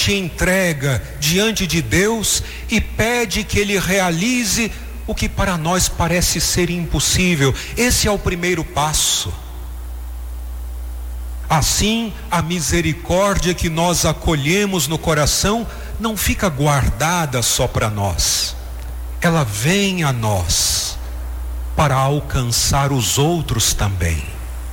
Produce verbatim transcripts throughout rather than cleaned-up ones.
te entrega diante de Deus e pede que Ele realize o que para nós parece ser impossível. Esse é o primeiro passo. Assim, a misericórdia que nós acolhemos no coração não fica guardada só para nós. Ela vem a nós para alcançar os outros também.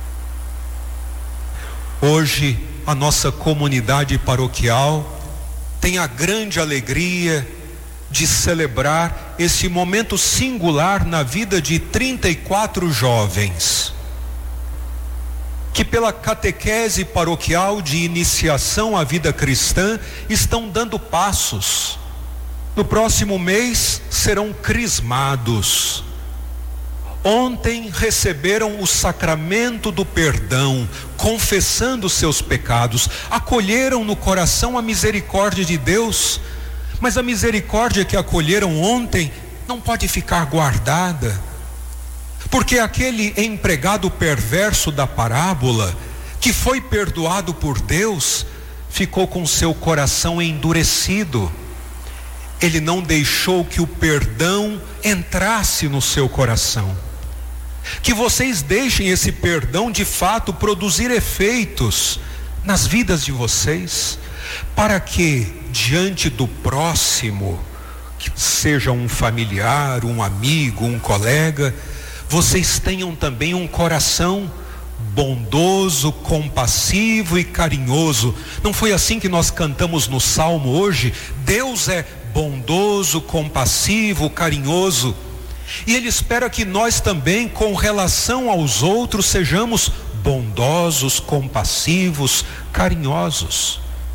Hoje, a nossa comunidade paroquial tem a grande alegria de celebrar esse momento singular na vida de trinta e quatro jovens, que pela catequese paroquial de iniciação à vida cristã estão dando passos. No próximo mês serão crismados. Ontem receberam o sacramento do perdão, confessando seus pecados, acolheram no coração a misericórdia de Deus, mas a misericórdia que acolheram ontem não pode ficar guardada, porque aquele empregado perverso da parábola, que foi perdoado por Deus, ficou com seu coração endurecido. Ele não deixou que o perdão entrasse no seu coração. Que vocês deixem esse perdão de fato produzir efeitos nas vidas de vocês, para que diante do próximo, que seja um familiar, um amigo, um colega, vocês tenham também um coração bondoso, compassivo e carinhoso. Não foi assim que nós cantamos no Salmo hoje? Deus é bondoso, compassivo, carinhoso. E Ele espera que nós também, com relação aos outros, sejamos bondosos, compassivos, carinhosos.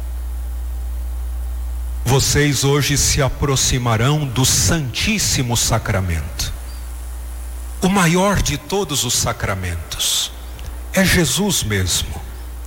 Vocês hoje se aproximarão do Santíssimo Sacramento. O maior de todos os sacramentos é Jesus mesmo.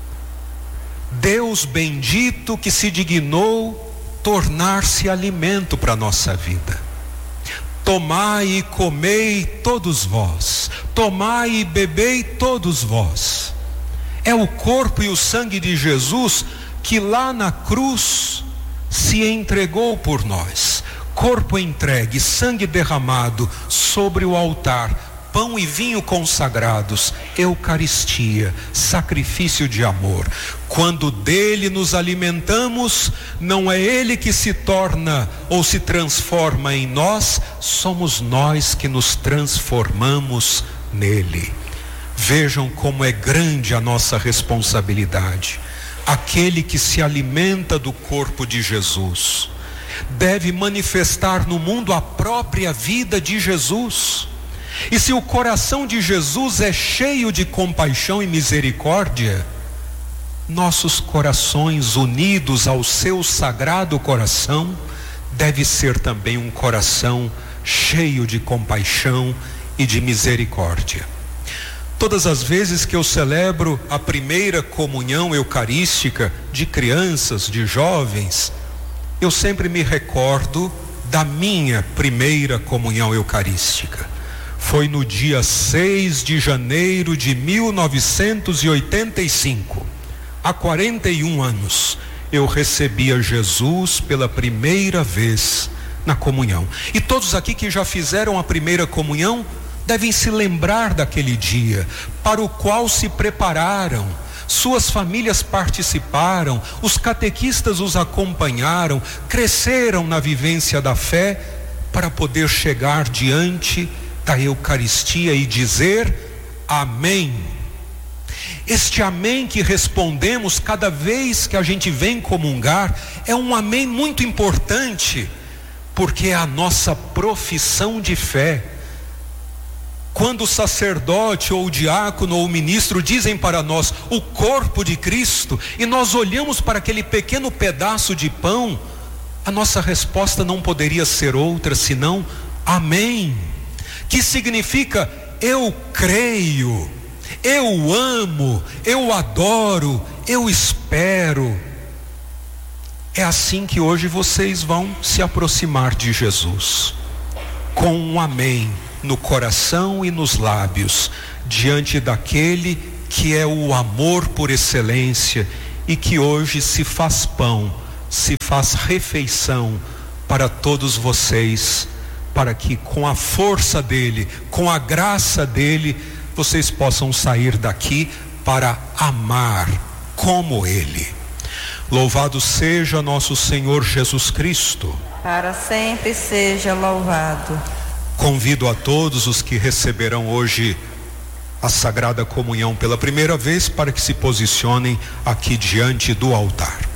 Deus bendito que se dignou tornar-se alimento para a nossa vida. Tomai e comei todos vós, tomai e bebei todos vós. É o corpo e o sangue de Jesus que lá na cruz se entregou por nós. Corpo entregue, sangue derramado sobre o altar, pão e vinho consagrados, Eucaristia, sacrifício de amor. Quando dele nos alimentamos, não é ele que se torna ou se transforma em nós, somos nós que nos transformamos nele. Vejam como é grande a nossa responsabilidade. Aquele que se alimenta do corpo de Jesus deve manifestar no mundo a própria vida de Jesus. E se o coração de Jesus é cheio de compaixão e misericórdia, nossos corações unidos ao seu sagrado coração deve ser também um coração cheio de compaixão e de misericórdia. Todas as vezes que eu celebro a primeira comunhão eucarística de crianças, de jovens, eu sempre me recordo da minha primeira comunhão eucarística. Foi no dia seis de janeiro de mil novecentos e oitenta e cinco. Há quarenta e um anos, eu recebia Jesus pela primeira vez na comunhão. E todos aqui que já fizeram a primeira comunhão devem se lembrar daquele dia, para o qual se prepararam, suas famílias participaram, os catequistas os acompanharam, cresceram na vivência da fé, para poder chegar diante da Eucaristia e dizer amém. Este amém que respondemos cada vez que a gente vem comungar é um amém muito importante, porque é a nossa profissão de fé. Quando o sacerdote ou o diácono ou o ministro dizem para nós o corpo de Cristo, e nós olhamos para aquele pequeno pedaço de pão, a nossa resposta não poderia ser outra senão amém, que significa eu creio, eu amo, eu adoro, eu espero. É assim que hoje vocês vão se aproximar de Jesus, com um amém no coração e nos lábios, diante daquele que é o amor por excelência e que hoje se faz pão se faz refeição para todos vocês, para que com a força dele, com a graça dele, vocês possam sair daqui para amar como ele. Louvado seja nosso Senhor Jesus Cristo. Para sempre seja louvado. Convido a todos os que receberão hoje a Sagrada Comunhão pela primeira vez para que se posicionem aqui diante do altar.